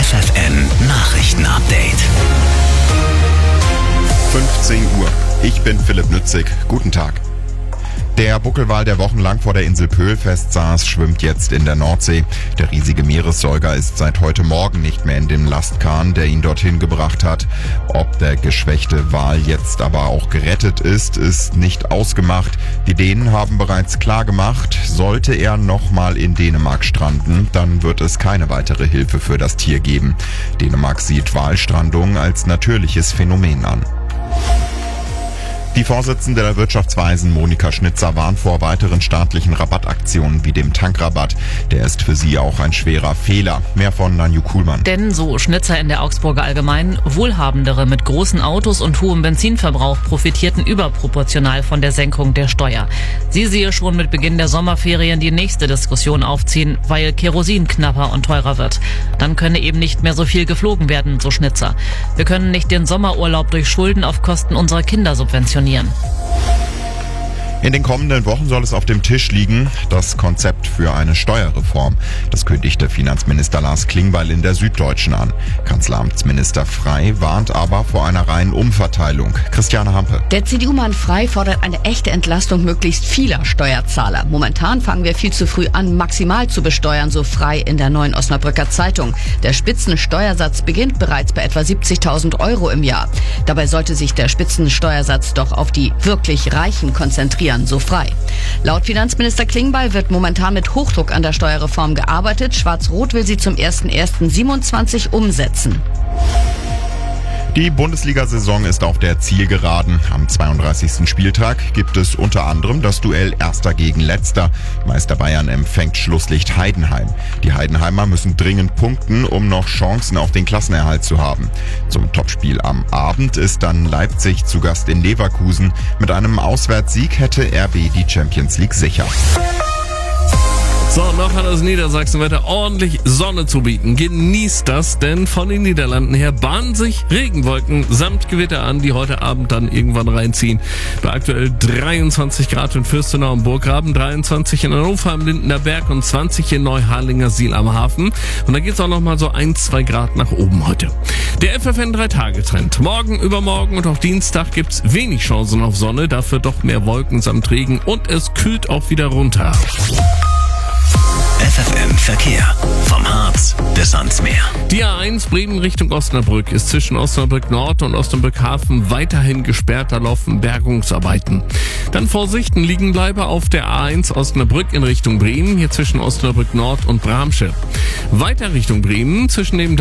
FFN Nachrichten-Update. 15 Uhr. Ich bin Philipp Nützig. Guten Tag. Der Buckelwal, der wochenlang vor der Insel Pöhl festsaß, schwimmt jetzt in der Nordsee. Der riesige Meeressäuger ist seit heute Morgen nicht mehr in dem Lastkahn, der ihn dorthin gebracht hat. Ob der geschwächte Wal jetzt aber auch gerettet ist, ist nicht ausgemacht. Die Dänen haben bereits klargemacht, sollte er nochmal in Dänemark stranden, dann wird es keine weitere Hilfe für das Tier geben. Dänemark sieht Walstrandung als natürliches Phänomen an. Die Vorsitzende der Wirtschaftsweisen Monika Schnitzer warnt vor weiteren staatlichen Rabattaktionen wie dem Tankrabatt. Der ist für sie auch ein schwerer Fehler. Mehr von Nanju Kuhlmann. Denn, so Schnitzer in der Augsburger Allgemeinen, Wohlhabendere mit großen Autos und hohem Benzinverbrauch profitierten überproportional von der Senkung der Steuer. Sie sehe schon mit Beginn der Sommerferien die nächste Diskussion aufziehen, weil Kerosin knapper und teurer wird. Dann könne eben nicht mehr so viel geflogen werden, so Schnitzer. Wir können nicht den Sommerurlaub durch Schulden auf Kosten unserer Kinder subventionieren. In den kommenden Wochen soll es auf dem Tisch liegen, das Konzept für eine Steuerreform. Das kündigte Finanzminister Lars Klingbeil in der Süddeutschen an. Kanzleramtsminister Frey warnt aber vor einer reinen Umverteilung. Christiane Hampe. Der CDU-Mann Frey fordert eine echte Entlastung möglichst vieler Steuerzahler. Momentan fangen wir viel zu früh an, maximal zu besteuern, so Frey in der Neuen Osnabrücker Zeitung. Der Spitzensteuersatz beginnt bereits bei etwa 70.000 Euro im Jahr. Dabei sollte sich der Spitzensteuersatz doch auf die wirklich Reichen konzentrieren, so Frey. Laut Finanzminister Klingbeil wird momentan mit Hochdruck an der Steuerreform gearbeitet. Schwarz-Rot will sie zum 01.01.27 umsetzen. Die Bundesliga-Saison ist auf der Zielgeraden. Am 32. Spieltag gibt es unter anderem das Duell Erster gegen Letzter. Meister Bayern empfängt Schlusslicht Heidenheim. Die Heidenheimer müssen dringend punkten, um noch Chancen auf den Klassenerhalt zu haben. Zum Topspiel am Abend ist dann Leipzig zu Gast in Leverkusen. Mit einem Auswärtssieg hätte RB die Champions League sicher. So, noch hat das Niedersachsenwetter ordentlich Sonne zu bieten. Genießt das, denn von den Niederlanden her bahnen sich Regenwolken samt Gewitter an, die heute Abend dann irgendwann reinziehen. Bei aktuell 23 Grad in Fürstenau am Burggraben, 23 in Hannover am Lindener Berg und 20 in Neuharlingersiel am Hafen. Und da geht's auch nochmal so 1-2 Grad nach oben heute. Der FFN 3-Tage-Trend. Morgen, übermorgen und auch Dienstag gibt's wenig Chancen auf Sonne, dafür doch mehr Wolken samt Regen und es kühlt auch wieder runter. FFN Verkehr. Vom Harz bis ans Meer. Die A1 Bremen Richtung Osnabrück ist zwischen Osnabrück Nord und Osnabrück Hafen weiterhin gesperrt. Da laufen Bergungsarbeiten. Dann Vorsicht, ein Liegenbleiber auf der A1 Osnabrück in Richtung Bremen, hier zwischen Osnabrück Nord und Bramsche. Weiter Richtung Bremen zwischen dem